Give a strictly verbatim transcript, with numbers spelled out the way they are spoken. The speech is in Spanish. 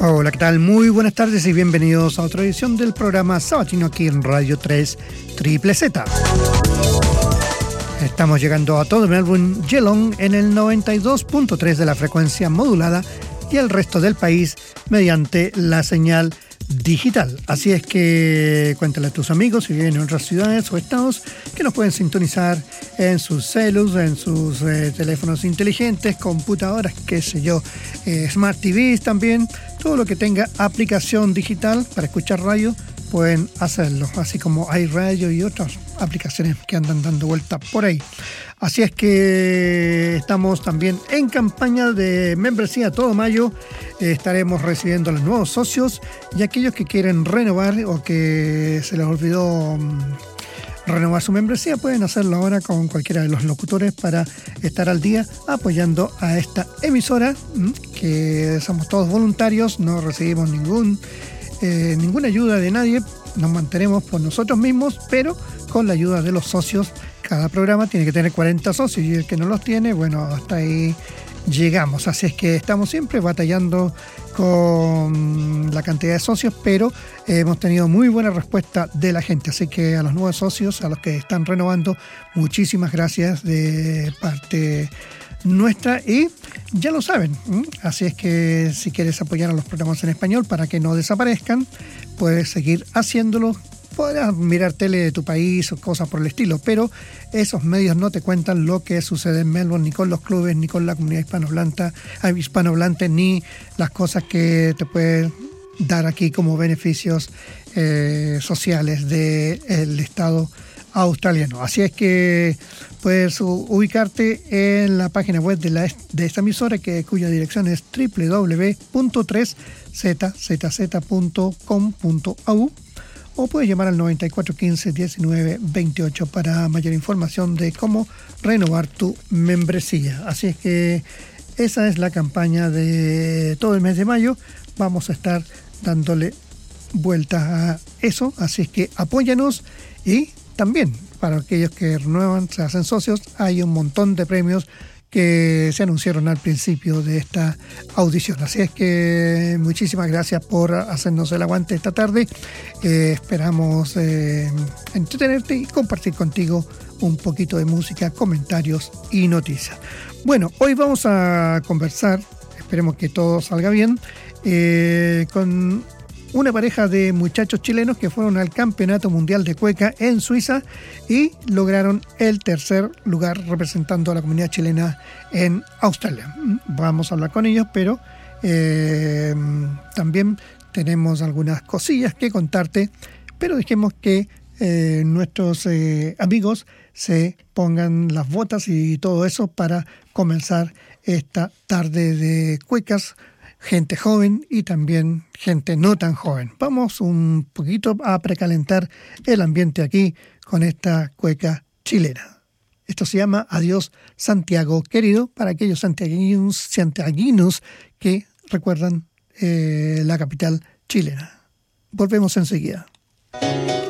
Hola, ¿qué tal? Muy buenas tardes y bienvenidos a otra edición del programa sabatino aquí en Radio tres Triple Z. Estamos llegando a todo Melbourne, Geelong en el noventa y dos punto tres de la frecuencia modulada y el resto del país mediante la señal digital. Así es que cuéntale a tus amigos si viven en otras ciudades o estados que nos pueden sintonizar en sus celus, en sus eh, teléfonos inteligentes, computadoras, qué sé yo, eh, Smart T Vs también. Todo lo que tenga aplicación digital para escuchar radio pueden hacerlo, así como iRadio y otras aplicaciones que andan dando vuelta por ahí. Así es que estamos también en campaña de membresía todo mayo. Eh, estaremos recibiendo a los nuevos socios y aquellos que quieren renovar o que se les olvidó um, renovar su membresía pueden hacerlo ahora con cualquiera de los locutores para estar al día apoyando a esta emisora, que somos todos voluntarios, no recibimos ningún eh, ninguna ayuda de nadie, nos mantenemos por nosotros mismos, pero con la ayuda de los socios. Cada programa tiene que tener cuarenta socios y el que no los tiene, bueno, hasta ahí llegamos. Así es que estamos siempre batallando con la cantidad de socios, pero eh, hemos tenido muy buena respuesta de la gente. Así que a los nuevos socios, a los que están renovando, muchísimas gracias de parte nuestra y ya lo saben. ¿eh? Así es que si quieres apoyar a los programas en español para que no desaparezcan, puedes seguir haciéndolo. Podrás mirar tele de tu país o cosas por el estilo, pero esos medios no te cuentan lo que sucede en Melbourne, ni con los clubes, ni con la comunidad hispanohablante, hispanohablante ni las cosas que te pueden dar aquí como beneficios eh, sociales del Estado australiano. Así es que puedes ubicarte en la página web de, la, de esta emisora, que, cuya dirección es doble u doble u doble u punto tres z z z punto com punto a u. O puedes llamar al noventa y cuatro quince diecinueve veintiocho para mayor información de cómo renovar tu membresía. Así es que esa es la campaña de todo el mes de mayo. Vamos a estar dándole vueltas a eso. Así es que apóyanos, y también para aquellos que renuevan, se hacen socios, hay un montón de premios que se anunciaron al principio de esta audición. Así es que muchísimas gracias por hacernos el aguante esta tarde. Eh, esperamos eh, entretenerte y compartir contigo un poquito de música, comentarios y noticias. Bueno, hoy vamos a conversar, esperemos que todo salga bien, eh, con una pareja de muchachos chilenos que fueron al Campeonato Mundial de Cueca en Suiza y lograron el tercer lugar representando a la comunidad chilena en Australia. Vamos a hablar con ellos, pero eh, también tenemos algunas cosillas que contarte, pero dejemos que eh, nuestros eh, amigos se pongan las botas y todo eso para comenzar esta tarde de cuecas. Gente joven y también gente no tan joven. Vamos un poquito a precalentar el ambiente aquí con esta cueca chilena. Esto se llama Adiós Santiago Querido, para aquellos santiaguinos, santiaguinos que recuerdan eh, la capital chilena. Volvemos enseguida.